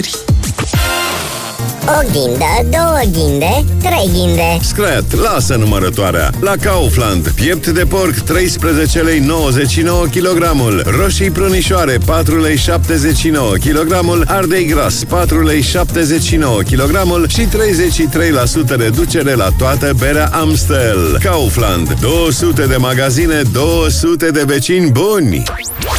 O ghindă, două ghinde, trei ghinde. Scrat, lasă numărătoarea. La Kaufland, piept de porc 13 lei 99 kg, roșii prunișoare 4 lei 79 kg, ardei gras 4 lei 79 kg și 33% reducere la toată berea Amstel. Kaufland, 200 de magazine, 200 de vecini buni.